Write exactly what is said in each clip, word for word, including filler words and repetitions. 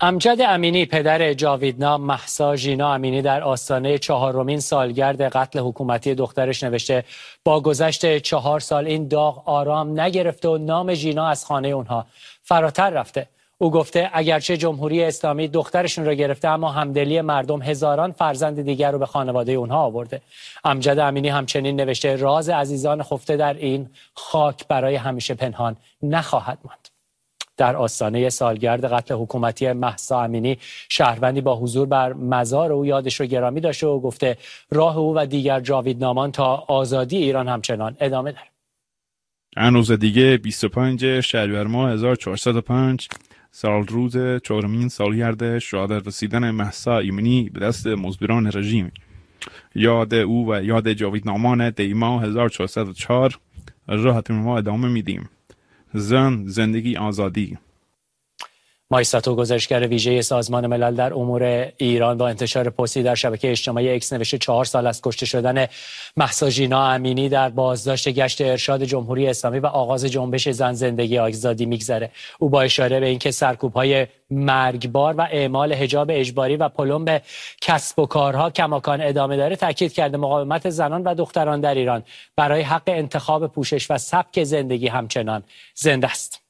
امجد امینی پدر جاویدنا مهسا ژینا امینی در آستانه چهارمین سالگرد قتل حکومتی دخترش نوشته با گذشت چهار سال این داغ آرام نگرفته و نام ژینا از خانه اونها فراتر رفته. او گفته اگرچه جمهوری اسلامی دخترشون رو گرفته اما همدلی مردم هزاران فرزند دیگر رو به خانواده اونها آورده. امجد امینی همچنین نوشته راز عزیزان خفته در این خاک برای همیشه پنهان نخواهد ماند. در آستانه سالگرد قتل حکومتی مهسا امینی شهروندی با حضور بر مزار او یادش رو گرامی داشته و گفته راه او و دیگر جاویدنامان تا آزادی ایران همچنان ادامه داره. چند روز دیگه بیست و پنجم شهریور ماه هزار و چهارصد و پنج سال روز چهارمین سالگرد شهادت رسیدن مهسا امینی به دست مزدوران رژیم. یاد او و یاد جاویدنامان دیما هزار و چهارصد و چهار راحتون ما ادامه میدیم. زن، زندگی، آزادی. مایستاتو گزارشگر ویژه سازمان ملل در امور ایران با انتشار پستی در شبکه اجتماعی اکس نوشته چهار سال از کشته شدن مهسا ژینا امینی در بازداشت گشت ارشاد جمهوری اسلامی و آغاز جنبش زن زندگی آزادی میگذره. او با اشاره به اینکه سرکوب‌های مرگبار و اعمال حجاب اجباری و پلمب کسب و کارها کماکان ادامه داره تاکید کرده مقاومت زنان و دختران در ایران برای حق انتخاب پوشش و سبک زندگی همچنان زنده است.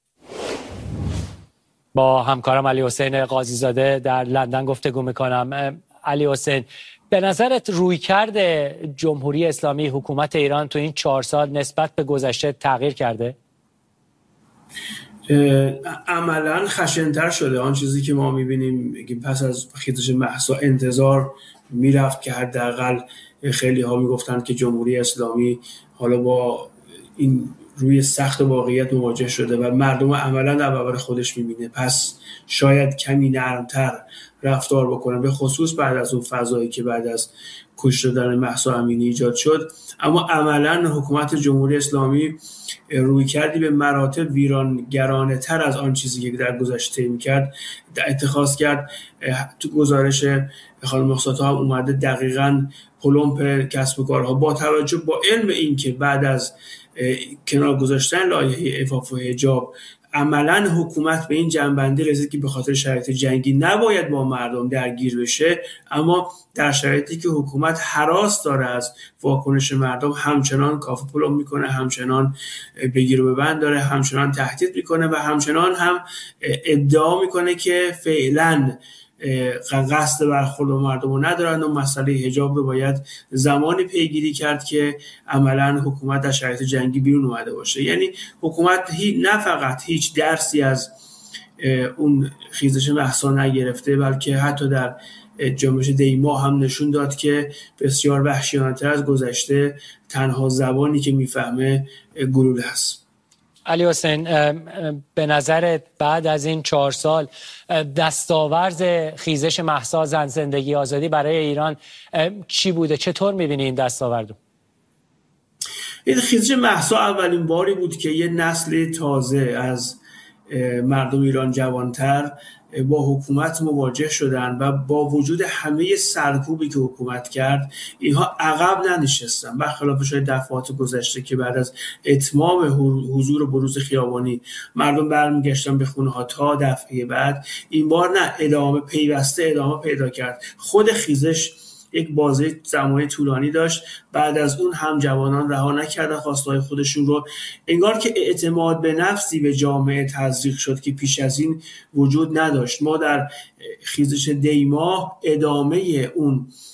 با همکارم علی حسین قاضی زاده در لندن گفتگو میکنم. علی حسین، به نظرت رویکرد جمهوری اسلامی حکومت ایران تو این چهار سال نسبت به گذشته تغییر کرده؟ عملا خشن‌تر شده. آن چیزی که ما میبینیم که پس از خیزش مهسا انتظار میرفت که حداقل خیلی ها میگفتن که جمهوری اسلامی حالا با این روی سخت واقعیت مواجه شده و مردم عملا در برابر خودش میبینه، پس شاید کمی نرمتر رفتار بکنه، به خصوص بعد از اون فضایی که بعد از کشته شدن مهسا امینی ایجاد شد. اما عملا حکومت جمهوری اسلامی روی کردی به مراتب ویرانگرانه تر از آن چیزی که در گذشته میکرد اتخاذ کرد. تو گزارش خانم مهسا هم اومده دقیقاً پلمپ کسب و کارها با توجه با علم این که بعد از کنار گذاشتن لایحه عفاف و حجاب عملاً حکومت به این جنبندی رسید که به خاطر شرایط جنگی نباید با مردم درگیر بشه، اما در شرایطی که حکومت هراس داره از واکنش مردم همچنان کافه پلم میکنه، همچنان بگیر و ببند داره، همچنان تهدید میکنه و همچنان هم ادعا میکنه که فعلاً قصد برخورد با مردم رو ندارن و مسئله حجاب رو باید زمانی پیگیری کرد که عملاً حکومت در شرایط جنگی بیرون اومده باشه. یعنی حکومت نه فقط هیچ درسی از اون خیزش مهسا نگرفته، بلکه حتی در جنبش دیما هم نشون داد که بسیار وحشیانه‌تر از گذشته تنها زبانی که میفهمه گلوله هست. علی حسین، به نظرت بعد از این چهار سال دستاورد خیزش مهسا زن زندگی آزادی برای ایران چی بوده؟ چطور می‌بینی این دستاوردو؟ این خیزش مهسا اولین باری بود که یه نسل تازه از مردم ایران جوانتر با حکومت مواجه شدن و با وجود همه سرکوبی که حکومت کرد اینها عقب ننشستن، برخلاف شاید دفعات گذشته که بعد از اتمام حضور و بروز خیابانی مردم برمیگشتن به خونه ها تا دفعه بعد. این بار نه، ادامه پیوسته ادامه پیدا کرد. خود خیزش یک بازه زمانی طولانی داشت، بعد از اون هم جوانان رها نکردن خواستهای خودشون رو. انگار که اعتماد به نفسی به جامعه تزریق شد که پیش از این وجود نداشت. ما در خیزش دیما ادامه اون